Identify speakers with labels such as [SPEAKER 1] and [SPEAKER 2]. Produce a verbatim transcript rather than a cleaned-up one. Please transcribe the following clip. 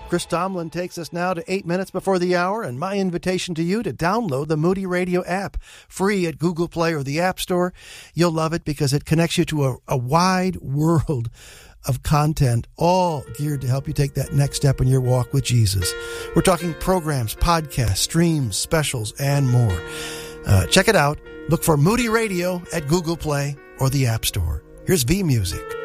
[SPEAKER 1] Chris Tomlin takes us now to eight minutes before the hour, and my invitation to you to download the Moody Radio app, free at Google Play or the App Store. You'll love it because it connects you to a, a wide world of content, all geared to help you take that next step in your walk with Jesus. We're talking programs, podcasts, streams, specials, and more. Uh, check it out. Look for Moody Radio at Google Play or the App Store. Here's V Music.